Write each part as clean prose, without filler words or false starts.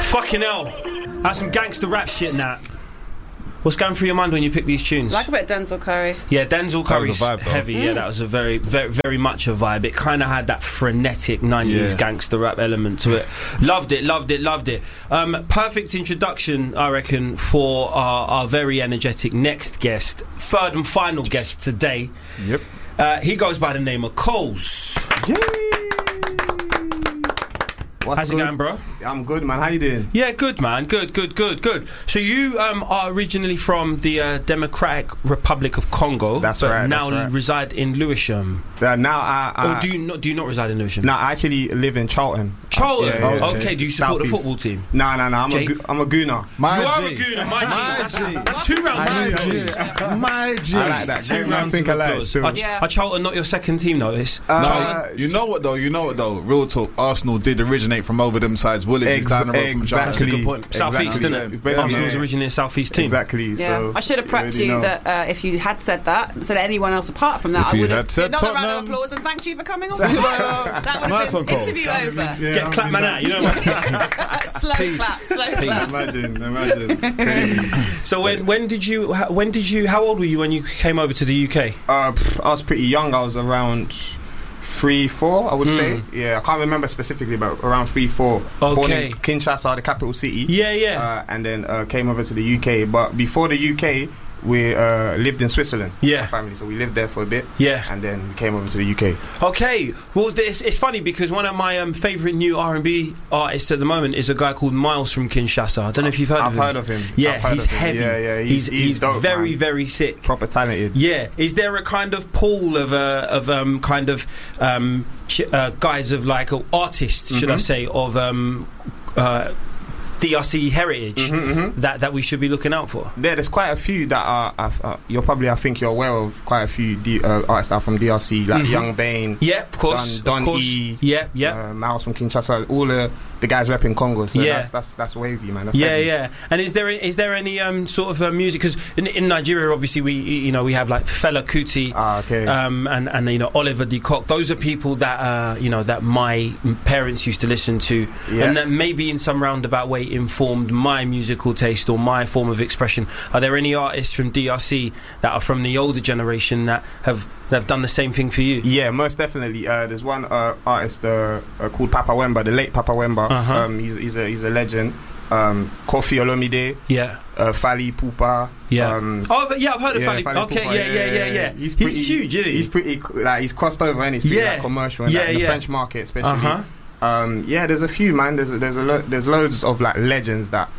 Fucking hell. That's some gangster rap shit, Nat. What's going through your mind when you pick these tunes? Like a bit of Denzel Curry. Yeah, Denzel Curry's vibe, though. heavy. Yeah, that was a very, very, very much a vibe. It kind of had that frenetic 90s gangster rap element to it. Loved it, loved it, loved it. Perfect introduction, I reckon, for our very energetic next guest, third and final guest today. Yep. He goes by the name of Coles. Yay! How's it going, bro? I'm good, man. How you doing? Yeah, good, man. Good. So you are originally from the Democratic Republic of Congo. That's but right. Now reside in Lewisham. Now I Or do you not reside in Lewisham? No, I actually live in Charlton. Charlton. Yeah. Okay. Do you support Southeast. the football team? No. I'm a Gooner. You are a Gooner, my G. That's 2 rounds of applause. My G. I like that. 2 rounds think of I like applause. it. Are Charlton not your second team, notice? You know what though? Real talk. Arsenal did originate from over them sides. Woolwich is down the road from Charlton. That's a good point. Southeast, isn't it? Yeah. Arsenal's originally a Southeast team. Exactly. Yeah. So I should have prepped you that if you had said anyone else apart from that, If I you would had have said another round of Tottenham. applause and thanked you for coming on. See you later. That would Nice have one, been Cole. interview over. Get clap man out, you know. Slow clap. Imagine. It's crazy. So when did you? How old were you when you came over to the UK? I was pretty young. I was around 3-4, I would say. Yeah, I can't remember specifically, but around 3-4. Born in Kinshasa, the capital city. Yeah. And then came over to the UK. But before the UK, we lived in Switzerland. Yeah. My family, so we lived there for a bit. Yeah. And then we came over to the UK. Okay. Well, it's funny because one of my favourite new R&B artists at the moment is a guy called Miles from Kinshasa. I don't know if you've heard of him. I've heard of him. Yeah, I've heard he's of him. heavy. Yeah. He's dope, very, man. very sick. Proper talented. Yeah. Is there a kind of pool of guys of like artists, should I say, of DRC heritage that we should be looking out for? Yeah, there's quite a few that are I think you're aware of quite a few artists that are from DRC, like Young Bane. Yeah, of course. Don E. Yeah. Miles from Kinshasa. All the guys rapping Congo. So Yeah. that's wavy, man. That's Yeah, heavy. yeah. And is there any sort of music? Because in Nigeria, obviously, we have like Fela Kuti, okay. and Oliver De Cock. Those are people that that my parents used to listen to, and that maybe in some roundabout way informed my musical taste or my form of expression. Are there any artists from DRC that are from the older generation that have done the same thing for you? Yeah, most definitely. There's one artist called Papa Wemba, the late Papa Wemba. He's a legend. Kofi Olomide. Yeah. Fally Ipupa. Yeah. I've heard of Fally. Okay. Ipupa, Yeah. He's huge, isn't he? He's pretty he's crossed over and he's pretty commercial in the French market, especially. There's a few, man. There's loads of like legends that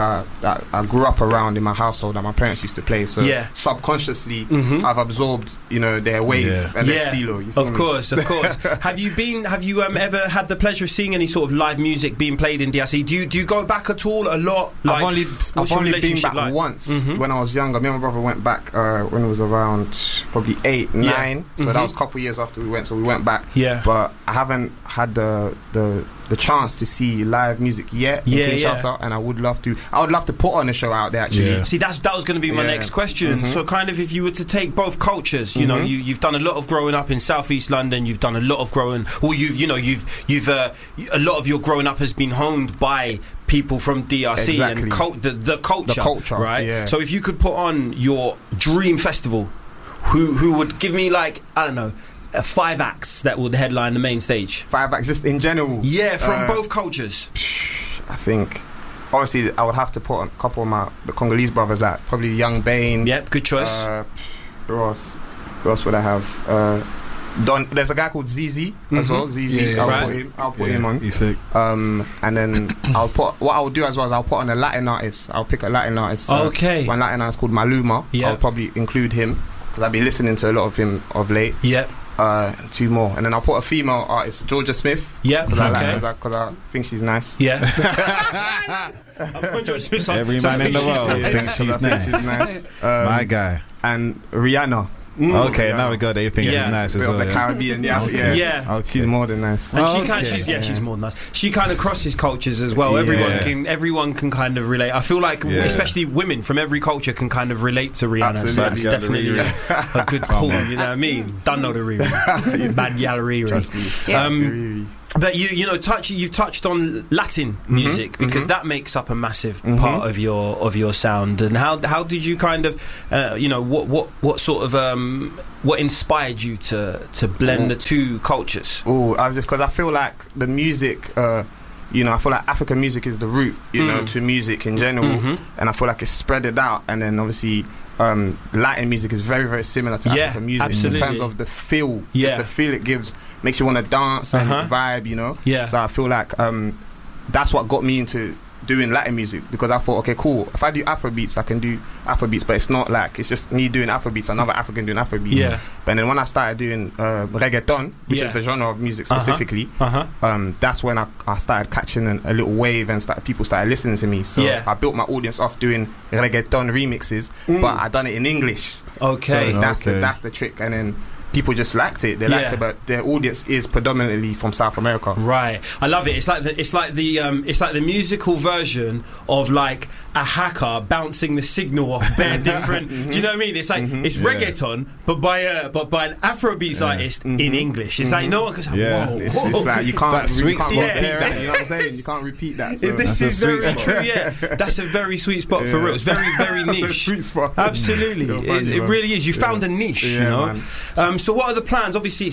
I grew up around in my household that my parents used to play. So subconsciously, I've absorbed, their wave and their stilo. Of course. Have you ever had the pleasure of seeing any sort of live music being played in DRC? Do you go back at all? A lot? I've only been back once when I was younger. Me and my brother went back when it was around probably 8, 9. So that was a couple of years after we went. So we went back. Yeah. But I haven't had the chance to see live music yet in Kinshasa, and I would love to put on a show out there actually. See, that was going to be my next question. So kind of if you were to take both cultures, you've done a lot of growing up in Southeast London, you've done a lot of you've a lot of your growing up has been honed by people from DRC and the culture, right? Yeah. So if you could put on your dream festival, who would give me like, I don't know, 5 acts that would headline the main stage? 5 acts, just in general? Yeah, from both cultures. I think, obviously, I would have to put on a couple of the Congolese brothers at, probably Young Bane. Yep, good choice. Who else would I have? There's a guy called ZZ as well. ZZ, I'll put him on. He's sick. And then what I'll do as well is I'll put on a Latin artist. I'll pick a Latin artist. Okay. One Latin artist called Maluma. Yeah. I'll probably include him because I've been listening to a lot of him of late. Yep. 2 more, and then I'll put a female artist, Georgia Smith. Yeah, because I think she's nice. Yeah. Every man in the world thinks she's nice. My guy. And Rihanna. Okay, now we got it. You think it's nice as well. The Caribbean, Okay. She's more than nice. And she's more than nice. She kind of crosses cultures as well. Everyone can kind of relate. I feel like, especially women from every culture can kind of relate to Rihanna. Absolutely. So that's definitely a good call. You know what I mean? Don't know the Riri. Bad Yalla Riri. But you've touched on Latin music because that makes up a massive part of your sound. And how did you kind of what sort of what inspired you to blend the two cultures? I was just because I feel like the music. I feel like African music is the root, to music in general, and I feel like it's spread it out. And then obviously, Latin music is very, very similar to African music absolutely. In terms of the feel. Just the feel it gives makes you want to dance and vibe, Yeah. So I feel like that's what got me into doing Latin music, because I thought, okay, cool, if I do Afrobeats, I can do Afrobeats, but it's not like it's just me doing Afrobeats, another African doing Afrobeats. Yeah. But then when I started doing reggaeton, which is the genre of music specifically, that's when I started catching a little wave and people started listening to me. So I built my audience off doing reggaeton remixes, but I done it in English. Okay. So that's the trick. And then people just liked it. They liked it, but their audience is predominantly from South America. Right. I love it. It's like the musical version of like a hacker bouncing the signal off bare different. Do you know what I mean? It's like it's reggaeton, but by an Afrobeats artist in English. It's like no one goes, whoa. It's like you can't repeat that. Yeah. You know what I'm saying? You can't repeat that. So. This is very true. Yeah, that's a very sweet spot for real. It's very, very niche. That's a sweet spot. Absolutely, it really is. You found a niche. So what are the plans? Obviously,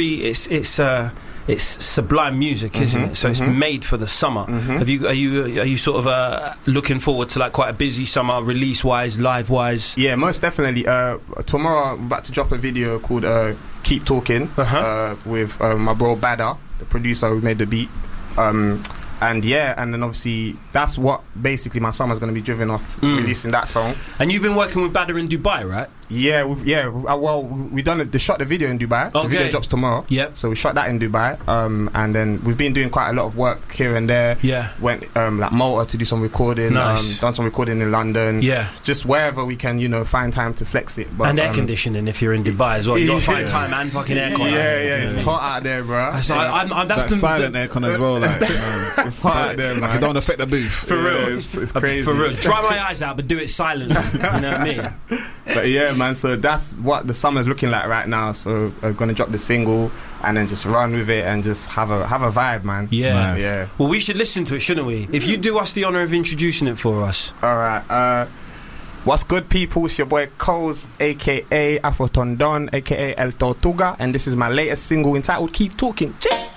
it's sublime music, isn't it? So it's made for the summer. Are you sort of looking forward to like quite a busy summer, release wise, live wise? Yeah, most definitely. Tomorrow I'm about to drop a video called Keep Talking with my bro Badder, the producer who made the beat. And then obviously that's what basically my summer's going to be driven off, releasing that song. And you've been working with Badder in Dubai, right? Yeah, we done shot the video in Dubai. Okay. The video drops tomorrow. Yep. So we shot that in Dubai, and then we've been doing quite a lot of work here and there. Yeah. Went like Malta to do some recording. Nice. Done some recording in London. Yeah. Just wherever we can, find time to flex it. But, and air conditioning if you're in Dubai as well. You got to find time and fucking aircon. Yeah, it's hot out there, bro. That's the silent aircon as well. Like, it's hot out there, man. It don't affect the booth. For real, it's crazy. For real, dry my eyes out, but do it silently. You know what I mean? But yeah, man. So that's what the summer's looking like right now. So I'm gonna drop the single and then just run with it and just have a vibe, man. Yeah, nice. Yeah. Well, we should listen to it, shouldn't we? If you do us the honour of introducing it for us. All right. What's good, people? It's your boy Coles, aka Afro Tondon, aka El Tortuga, and this is my latest single entitled "Keep Talking." Cheers.